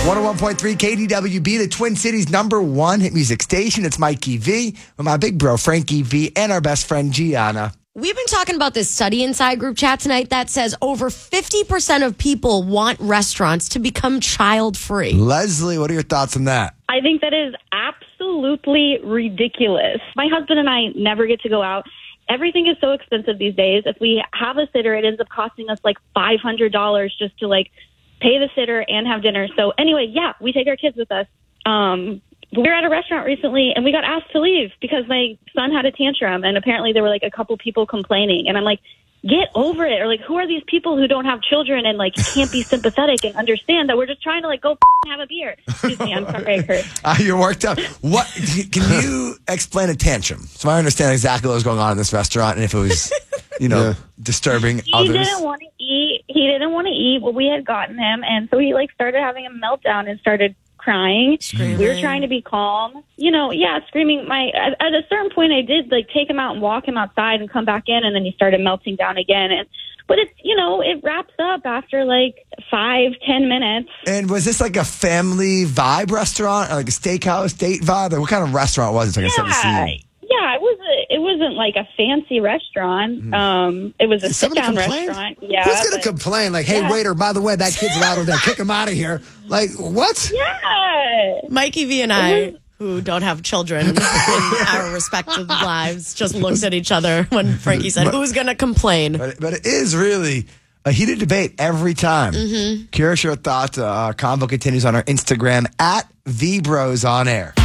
101.3 KDWB, the Twin Cities #1 hit music station. It's Mikey V with my big bro Frankie V and our best friend Gianna. We've been talking about this study inside group chat tonight that says over 50% of people want restaurants to become child-free. Leslie, what are your thoughts on that? I think that is absolutely ridiculous. My husband and I never get to go out. Everything is so expensive these days. If we have a sitter, it ends up costing us like $500 just to pay the sitter and have dinner. So anyway, yeah, we take our kids with us. We were at a restaurant recently and we got asked to leave because my son had a tantrum and apparently there were a couple people complaining. And I'm like, get over it. Or who are these people who don't have children and can't be sympathetic and understand that we're just trying to go have a beer. Excuse me, I'm sorry I cursed. You're worked up. What? Can you explain a tantrum? So I understand exactly what was going on in this restaurant and if it was, disturbing others. He didn't want to eat. He didn't want to eat what we had gotten him. And so he started having a meltdown and started crying. Screaming. We were trying to be calm. Screaming. At a certain point, I did take him out and walk him outside and come back in, and then he started melting down again. But it's it wraps up after 5-10 minutes. And was this a family vibe restaurant, or a steakhouse date vibe? What kind of restaurant was it? Yeah, it wasn't a fancy restaurant. It was a sit-down restaurant. Yeah, who's going to complain? Hey, waiter, by the way, that kid's out of there. Kick him out of here. What? Yeah. Mikey V and I, who don't have children in our respective lives, just looked at each other when Frankie said, who's going to complain? But it is really a heated debate every time. Curious your thoughts. Our convo continues on our Instagram at VBrosOnAir.